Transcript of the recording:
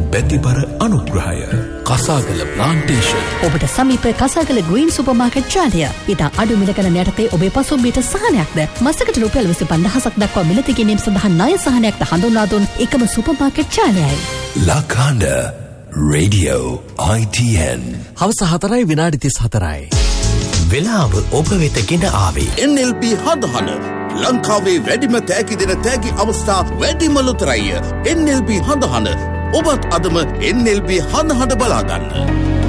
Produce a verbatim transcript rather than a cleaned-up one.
බැතිබර අනුග්‍රහය කසාගල ප්ලාන්ටේෂන්. ඔබට සමීප කසාගල ග්‍රීන් සුපර්මාකට් ජාලය. ඉතා අඩු මිලකන යටතේ ඔබේ පසුම්බියට සහනයක්ද මසකට රුපියල් විසි පන්දහසක් දක්වා මිලති ගැනීම සඳහා ණය සහනයක්ද හඳුන්වා දුන් එකම supermarket ජාලයයි. ලකාන්ඩ radio I T N. හවස හතරයි විනාඩි තිස් හතරයි. වෙලාව ඔබ වෙත ගෙන ආවේ N L B හඳහන ලංකාවේ වැඩිම තෑගි දෙන තෑගි අවස්ථා වැඩිම ලොතරැය N L B හඳහන. ඔබත් අදම N L B හඳහන බලාගන්න.